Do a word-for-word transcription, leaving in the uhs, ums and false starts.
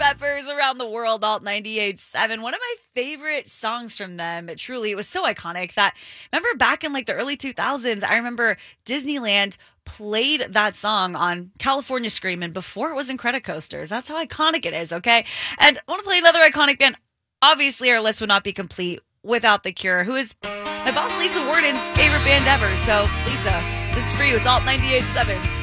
Peppers, Around the World, Alt ninety-eight point seven. One of my favorite songs from them. It truly, it was so iconic that, remember back in like the early two thousands, I remember Disneyland played that song on California Screamin' before it was Incredicoasters. That's how iconic it is, okay? And I want to play another iconic band. Obviously, our list would not be complete without The Cure, who is my boss Lisa Warden's favorite band ever. So, Lisa, this is for you. It's Alt ninety-eight point seven.